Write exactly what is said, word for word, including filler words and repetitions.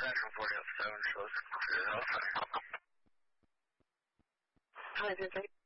Central forty oh seven shows clear. Hi, this is